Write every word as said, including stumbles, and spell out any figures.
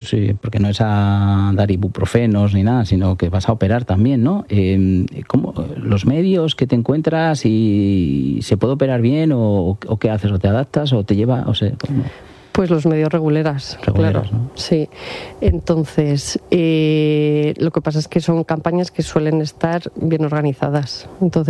Sí, porque no es a dar ibuprofenos ni nada, sino que vas a operar también, ¿no? Eh, ¿cómo, los medios que te encuentras y se puede operar bien o, o qué haces? ¿O te adaptas o te lleva? O sea, ¿cómo? Pues los medios reguleras, reguleras claro, ¿no? Sí. Entonces, eh, lo que pasa es que son campañas que suelen estar bien organizadas. Entonces,